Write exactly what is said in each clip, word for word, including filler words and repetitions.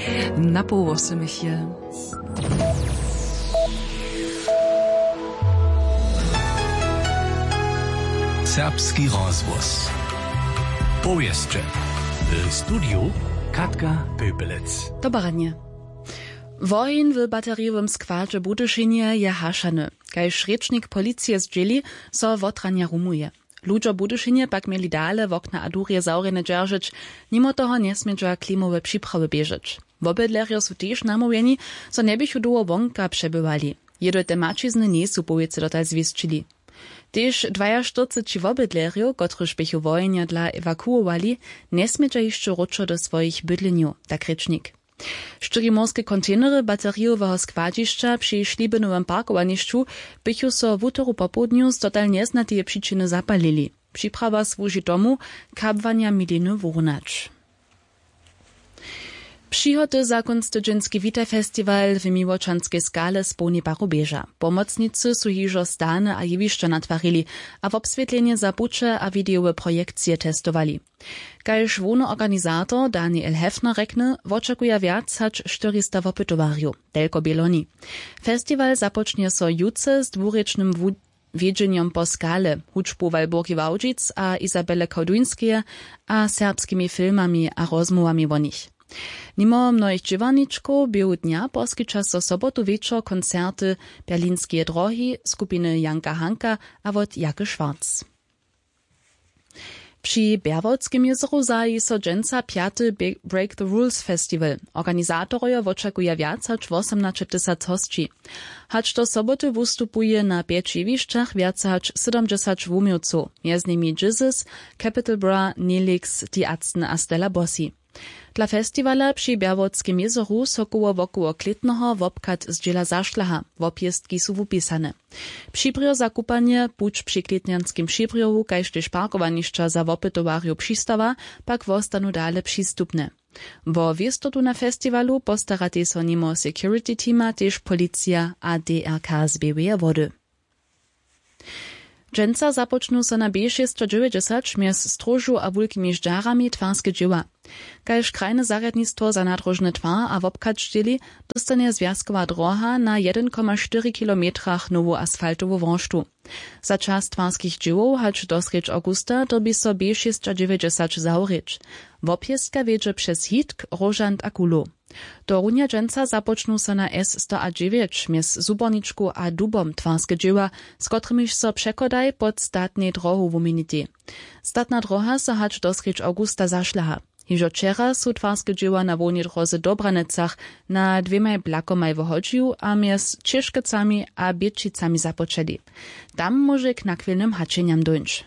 Na pół osmych je. Serbski rozvoz. Powieście. W studiu Katka Pöpelec. Dobranie. Wojn w bateriowym składzie Budyszynie je haszany. Kajż rzecznik policji zdjęli, so wotrania rumuje. Ludzie Budyszynie pak mieli dale w okna Adurie zaurene dzierżyć, mimo toho nie smiedziła klimowe przyprawy bieżyć. Wobydlerio są też namówieni, so nie bychu długo wonka przebywali. Jedwe te macizny nie są powiece dotal zwieszczyli. Też dwadzieścia wobydlerio, kotryż bychu wojnia dla ewakuowali, nie smiedzią jeszcze ruczo do swoich bydleniów, tak rzecznik. Cztery morskie kontenery bateriowego składziszcza przy szlibenowym parkowaniszczu bychu so w utoru popołudniu z total nieznatej przyczyny zapalili. Przyprawa służy tomu, kabwania miliny wurnacz. Przychody za konstytucyjski Witaj-Festiwal w Miłoczanskiej skale spełni parubieża. Pomocnicy są hižo stane a jewiszcze natwarili, a w obswietlenie zabucze a wideowe projekcje testowali. Kajż wuno organizator Daniel Hefner rekne, oczekuje wiac hać czterysta wopytowariów, tylko Bieloni. Festiwal zapocznie so juce z dwurycznym wiedzeniem po skale, huczbu Walburgi Wałdzic a Izabele Koduńskie, a serbskimi filmami a rozmowami o nich. Mimo mnohich dziewaniczków był dnia poskyča so sobotu wieczor koncerty Berlinskie drogi skupiny Janka Hanka a wot Jake Schwarz. Przy Berwodskim jezeru zaji so dżęca piaty Break the Rules Festival. Organizatoroje oczekuje wiac hać osiemnaście tysięcy hostci. Hać do soboty wystupuje na pięć jewiszczach wiac hać siedemdziesiąt wumiłców, między nimi Jesus, Capital Bra, Nelix, Die Arzten a Stella Bossi. Dla festiwala przy Berwodskim jezeru so koło wokoło klitnoho wopkat z dziela zaszlaha, wopjestki są wupisane. Przyprio za kupanie, pucz przy klitnianskim przypriohu, kajż też parkowaniszcza za wopytowariu przystawa, pak wostanu dale przystupne. Wo wiestotu na festiwalu postarate so nimo security teama też policja a D R K zbiewuje wody. Dżęca zapocznu so na B sześćset dziewięćdziesiąt mjez strożu a wulkimi żdżarami twarskie dzieła. Kajż krajne zarядnictwo za nadrożny twar a wopkat sztyli dostanie związkowa droga na jeden przecinek cztery kilometrach nowu asfaltowu wąszczu. Za czas twarskich dziełów hać do sreć augusta dobi so B sześćset dziewięćdziesiąt zaurycz. Wopjestka wiedzie przez Hitk, Rożant a Kulu. Do runia dżęca zapocznu so na S sto dziewięć mjez Zuborniczku a Dubom twarskie dzieła, z którymiž so przekodaj pod statnej drohu wuminity. Statna droha so hać do sreć augusta zaszlaha. Hižo wczera su twarskie dzieła na wolnej drodze Dobranecach na dwiemaj blakomaj wychodził, a mjez Cieszkecami a Biedčicami zapoczęli. Tam może k nakwilnym haczeniam dojść.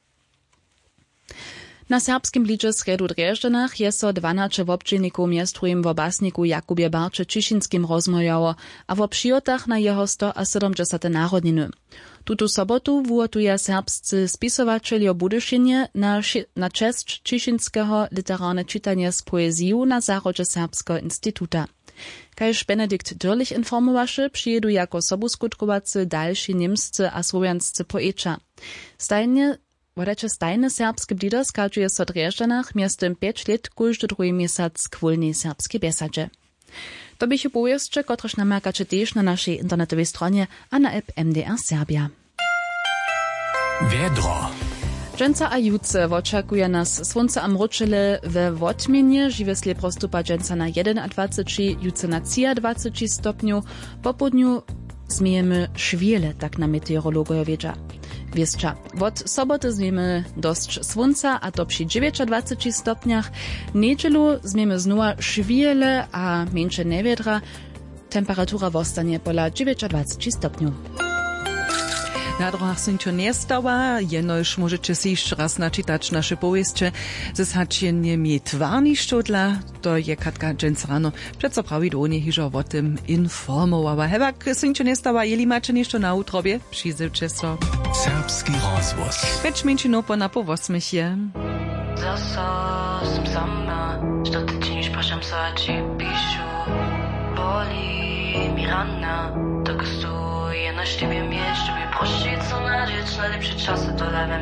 Na serbskim lidze sredu Dreždanach je so dwanaście wobdźelników mjestrujem w obasniku Jakubie Barcze Čišinskim rozmojało, a w przyjotach na jeho sto siedemdziesiąte narodniny. Tutu sobotu wuotuje serbscy spisowaczeli Budyszynie na, na czest Čišinskiego literarne czytanie z poezją na zarodzie Serbskiego Instytuta. Kajż Benedikt Dürlich informowaše, przyjedu jako sobuskutkowacy dalsi niemscy a słowianscy poeća. Stajnie Wodeče stajne serbske blido skačuje so Dreždanach miestem pięć lat każdy drugi miesiąc k wolnej serbskiej besadze. To bychu powieście, kotreż namerkacie też na naszej internetowej stronie a na app M D R Serbia. Wiedro. Dżęca a juce oczekuje nas słońce a mruczele we wotmienie, żywe sle prostupa dżęca na dwadzieścia jeden, juce na dwadzieścia stopniu, po południu zmiejemy szwiele, tak na meteorologoje wiedzia. Wieszcza. Od soboty zmiemy dość słońca, a to przy dziewiętnastu stopniach. Niedzielu zmiemy znowu szwiele, a mniejsze niewiedra. Temperatura wostanie pola dziewiętnastu stopniu. Na drogach są to nie stała, jenoż możecie si jeszcze raz naczytać nasze powieście ze zhačeniem twarniszczodla, to je Katka dżęca rano przed co prawidłonie hižo o tym informowała. Hebak są to nie stała, jeli macie jeszcze na utrobie, przyzyvče so. Serbski rozvoz. Peć minčino po na powosmych je. Zasa sam sama, što ty činiš, prašam sa či pišu. Boli mi rana, tako su je na štibie mieć, żeby prosić co na rzecz, najlepsze czasy dolewem